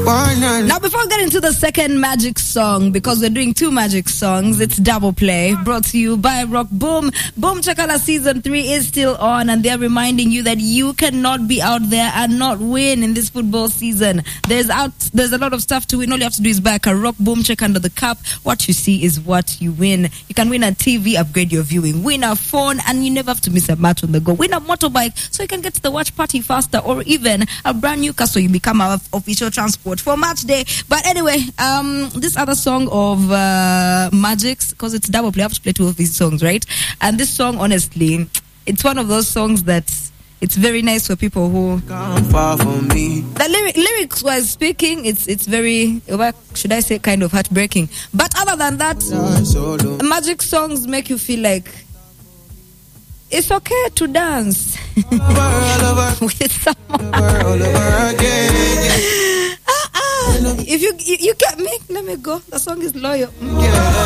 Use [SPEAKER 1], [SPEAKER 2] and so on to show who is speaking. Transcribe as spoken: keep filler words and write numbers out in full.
[SPEAKER 1] Now, before we get into the second magic song, because we're doing two magic songs, it's Double Play, brought to you by Rock Boom. Boom Chakala Season three is still on, and they're reminding you that you cannot be out there and not win in this football season. There's out, there's a lot of stuff to win. All you have to do is buy a Rock Boom check under the cup. What you see is what you win. You can win a T V, upgrade your viewing, win a phone, and you never have to miss a match on the go. Win a motorbike so you can get to the watch party faster, or even a brand new car so you become our official transport for match day. But anyway, um, this other song of uh, Magic's, because it's Double Play, I have to play two of these songs, right? And this song, honestly, it's one of those songs that it's very nice for people who come far from me. The lyric, lyrics was speaking, it's it's very, what should I say, kind of heartbreaking. But other than that, Magic songs make you feel like it's okay to dance with someone. uh-uh. If you, you you get me, let me go. The song is loyal.